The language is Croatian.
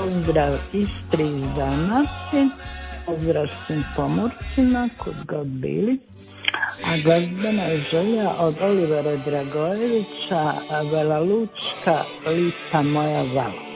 pozdrav Istri iz Dalmacije, pozdrav svim pomorcima kod god bili, a glazbena je želja od Olivera Dragojevića, Vela Lučka, Lipa moja vala.